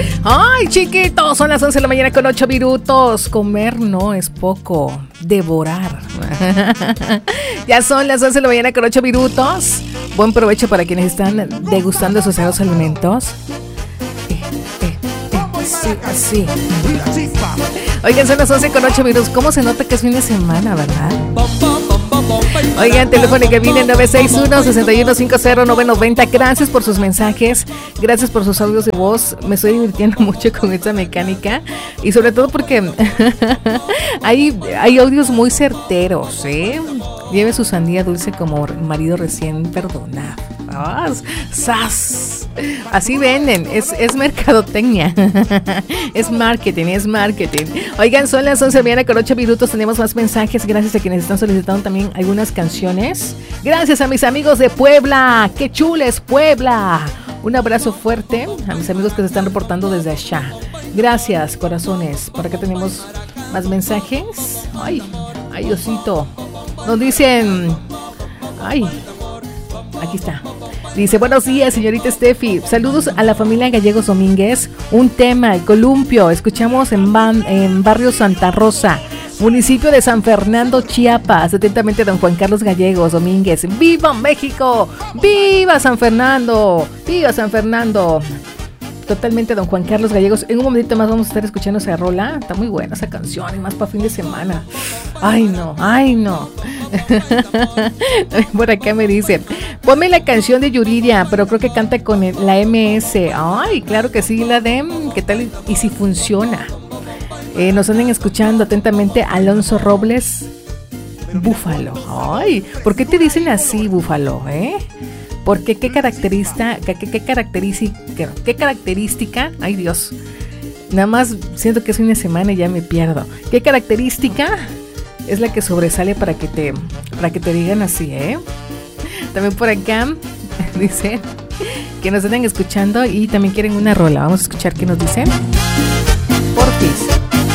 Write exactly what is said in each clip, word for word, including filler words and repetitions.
Ay, chiquitos, son las once de la mañana con ocho minutos. Comer no es poco, devorar. Ya son las once de la mañana con ocho minutos. Buen provecho para quienes están degustando esos sagrados alimentos. Eh, eh, eh, sí, así. Oigan, son las once con ocho minutos. ¿Cómo se nota que es fin de semana, verdad? Oigan, teléfono que viene nueve seis uno, seis uno cinco cero, nueve nueve cero. Gracias por sus mensajes, gracias por sus audios de voz. Me estoy divirtiendo mucho con esta mecánica y sobre todo porque hay, hay audios muy certeros, ¿eh? Lleve su sandía dulce como marido recién perdonado. ¡Ah! ¡Sas! Así venden, es, es mercadotecnia. Es marketing, es marketing. Oigan, son las once de la mañana con ocho minutos. Tenemos más mensajes. Gracias a quienes están solicitando también algunas canciones. Gracias a mis amigos de Puebla. ¡Qué chules, Puebla! Un abrazo fuerte a mis amigos que se están reportando desde allá. Gracias, corazones. Por acá tenemos más mensajes. Ay, ay, Diosito. Nos dicen... Ay, aquí está. Dice, buenos días, señorita Steffi. Saludos a la familia Gallegos Domínguez. Un tema, el columpio. Escuchamos en, Ban, en barrio Santa Rosa, municipio de San Fernando, Chiapas. Atentamente, don Juan Carlos Gallegos Domínguez. ¡Viva México! ¡Viva San Fernando! ¡Viva San Fernando! Totalmente, don Juan Carlos Gallegos. En un momentito más vamos a estar escuchando esa rola. Está muy buena esa canción y más para fin de semana. Ay, no, ay, no. Por acá me dice, ponme la canción de Yuridia, pero creo que canta con el, la M S. Ay, claro que sí, la de ¿qué tal? Y si funciona. Eh, nos anden escuchando atentamente Alonso Robles, Búfalo. Ay, ¿por qué te dicen así, Búfalo? ¿Eh? Porque qué característica, qué, qué, qué característica, qué, qué característica, ay Dios, nada más siento que es fin de semana y ya me pierdo. ¿Qué característica es la que sobresale para que te, para que te digan así, eh? También por acá dice que nos están escuchando y también quieren una rola. Vamos a escuchar qué nos dicen. Porfis.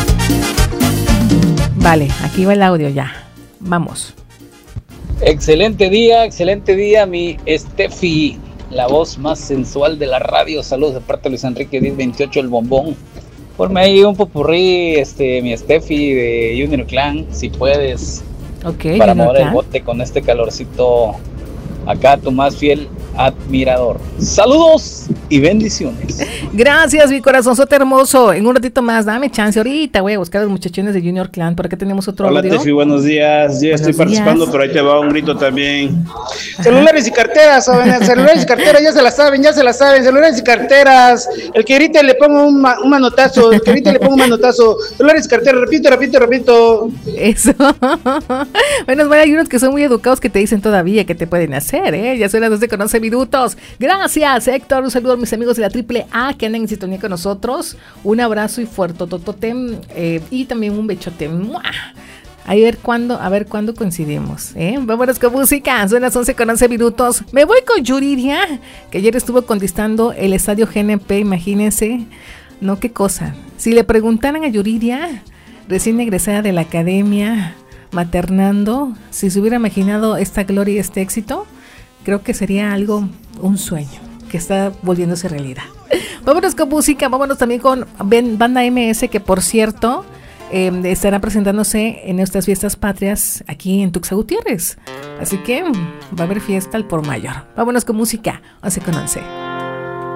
Vale, aquí va el audio ya. Vamos. Excelente día, excelente día, mi Steffi, la voz más sensual de la radio. Saludos de parte de Luis Enrique diez veintiocho, el bombón. Ponme ahí un popurrí, este, mi Steffi de Junior Clan, si puedes. Ok. Para mover el bote con este calorcito. Acá tu más fiel admirador. Saludos y bendiciones. Gracias, mi corazonzote hermoso. En un ratito más, dame chance. Ahorita voy a buscar a los muchachones de Junior Clan. Por acá tenemos otro Hola, audio. Tefi, buenos días. Ya Buenos estoy participando, días. pero ahí te va un grito también. Ajá. Celulares y carteras, jóvenes. Celulares y carteras, ya se la saben, ya se la saben. Celulares y carteras. El que grite le pongo un, ma- un manotazo. El que grite le pongo un manotazo. Celulares y carteras, repito, repito, repito. Eso. Bueno, hay unos que son muy educados que te dicen todavía que te pueden hacer, ¿eh? Ya son las doce con once minutos. Gracias, Héctor. Un saludo a mis amigos de la Triple A que andan en sintonía con nosotros. Un abrazo y fuerte totote, eh, y también un bechote. ¡Mua! A ver cuándo, a ver cuándo coincidimos, ¿eh? Vámonos con música. Son las once con once minutos. Me voy con Yuridia, que ayer estuvo conquistando el estadio G N P. Imagínense, no, qué cosa. Si le preguntaran a Yuridia, recién egresada de la academia, maternando, si se hubiera imaginado esta gloria y este éxito, creo que sería algo, un sueño que está volviéndose realidad. Vámonos con música, vámonos también con Banda M S, que por cierto eh, estará presentándose en nuestras fiestas patrias aquí en Tuxtla Gutiérrez. Así que va a haber fiesta al por mayor. Vámonos con música, once con once.